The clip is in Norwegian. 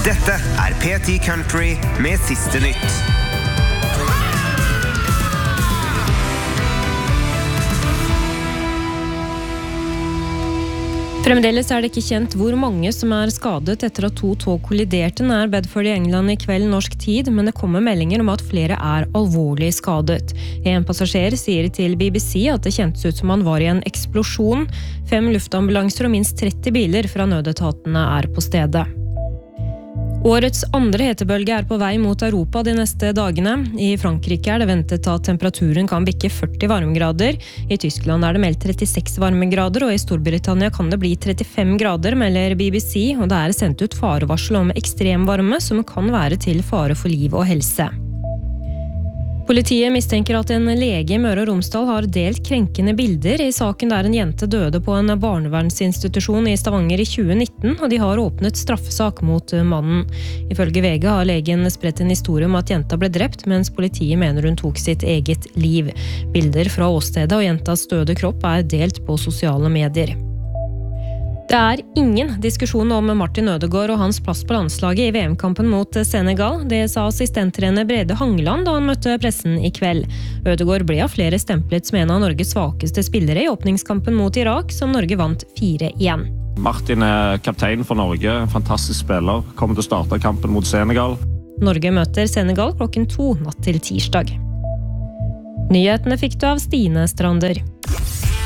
Dette P10 Country med siste nytt. Fremdeles det ikke kjent hvor mange som skadet etter at 2 tog kolliderte nær Bedford i England i kveld norsk tid, men det kommer meldinger om at flere alvorlig skadet. En passasjer sier til BBC at det kjentes ut som han var i en eksplosjon. 5 luftambulanser og minst 30 biler fra nødetatene på stedet. Årets andre hetebølge på vei mot Europa de neste dagene. I Frankrike det ventet at temperaturen kan bikke 40 varmegrader. I Tyskland det meldt 36 varmegrader, og i Storbritannia kan det bli 35 grader, melder BBC, og det sendt ut farevarsel om ekstremvarme som kan være til fare for liv og helse. Politiet mistenker at en lege i Møre og Romsdal har delt krenkende bilder i saken der en jente døde på en barnevernsinstitusjon i Stavanger i 2019, og de har åpnet straffesak mot mannen. Ifølge VG har legen spredt en historie om at jenta ble drept, mens politiet mener hun tok sitt eget liv. Bilder fra åstedet og jentas døde kropp delt på sosiale medier. Det ingen diskusjon om Martin Ødegaard og hans plass på landslaget i VM-kampen mot Senegal. Det sa assistenttrener Brede Hangeland da han møtte pressen i kveld. Ødegaard ble av flere stemplet som en av Norges svakeste spillere i åpningskampen mot Irak, som Norge vant 4-1. Martin kaptein for Norge, en fantastisk spiller, kommer til å starte kampen mot Senegal. Norge møter Senegal klokken 2 natt til tirsdag. Nyhetene fikk du av Stine Strander.